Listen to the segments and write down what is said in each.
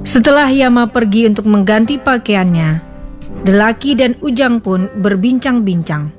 Setelah Yama pergi untuk mengganti pakaiannya, Delaki dan Ujang pun berbincang-bincang.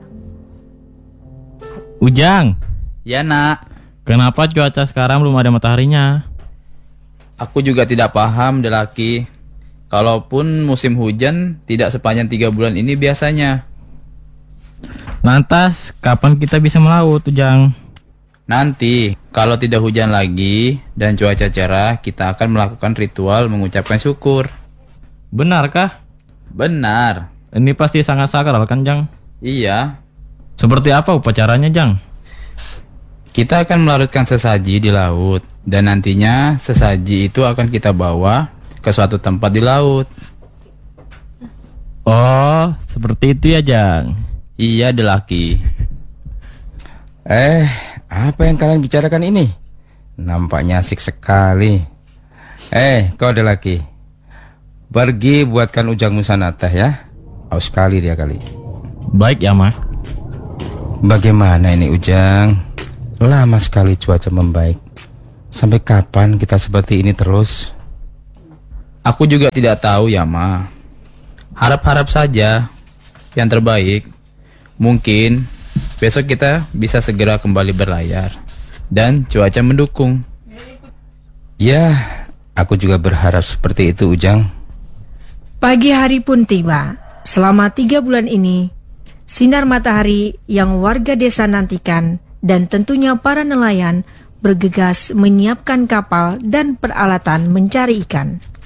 Ujang, Ya nak, kenapa cuaca sekarang belum ada mataharinya? aku juga tidak paham Delaki. Kalaupun musim hujan tidak sepanjang 3 bulan ini biasanya. Lantas, kapan kita bisa melaut, Ujang? Nanti, kalau tidak hujan lagi dan cuaca cerah, kita akan melakukan ritual mengucapkan syukur. Benarkah? Benar. Ini pasti sangat sakral kan, Jang? Iya, Seperti apa upacaranya, Jang? kita akan melarutkan sesaji di laut. Dan nantinya sesaji itu akan kita bawa ke suatu tempat di laut. Oh, seperti itu ya, Jang? Iya Delaki. Apa yang kalian bicarakan ini? Nampaknya asik sekali. Kau ada lagi. Pergi buatkan Ujang Musana teh ya. Aus sekali dia kali. Baik, Yama. Bagaimana ini Ujang? Lama sekali cuaca membaik. Sampai kapan kita seperti ini terus? Aku juga tidak tahu Yama. Harap-harap saja yang terbaik. Mungkin besok kita bisa segera kembali berlayar dan cuaca mendukung. Ya, aku juga berharap seperti itu Ujang. Pagi hari pun tiba. Selama 3 bulan ini, sinar matahari yang warga desa nantikan dan tentunya para nelayan bergegas menyiapkan kapal dan peralatan mencari ikan.